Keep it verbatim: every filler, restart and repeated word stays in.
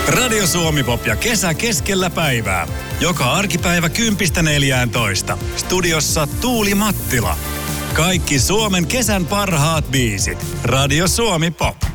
Radio Suomi Pop ja kesä keskellä päivää. Joka arkipäivä kympistä neljääntoista. Studiossa Tuuli Mattila. Kaikki Suomen kesän parhaat biisit. Radio Suomi Pop.